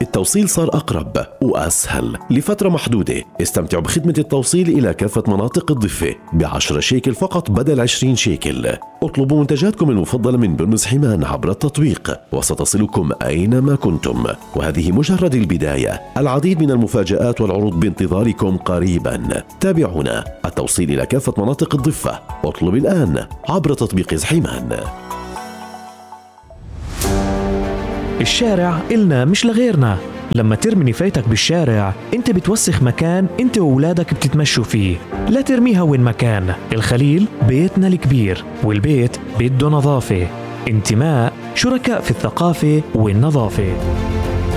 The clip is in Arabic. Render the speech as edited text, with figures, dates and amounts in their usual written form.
التوصيل صار أقرب وأسهل لفترة محدودة. استمتعوا بخدمة التوصيل إلى كافة مناطق الضفة ب10 شيكل فقط بدل 20 شيكل. اطلبوا منتجاتكم المفضلة من برنس حمان عبر التطبيق وستصلكم أينما كنتم. وهذه مجرد البداية، العديد من المفاجآت والعروض بانتظاركم قريبا. تابعونا. التوصيل إلى كافة مناطق الضفة. اطلب الآن عبر تطبيق حمان. الشارع إلنا مش لغيرنا. لما ترمي نفايتك بالشارع انت بتوسخ مكان انت وولادك بتتمشوا فيه. لا ترميها وين مكان. الخليل بيتنا الكبير، والبيت بده نظافة، انتماء، شركاء في الثقافة والنظافة.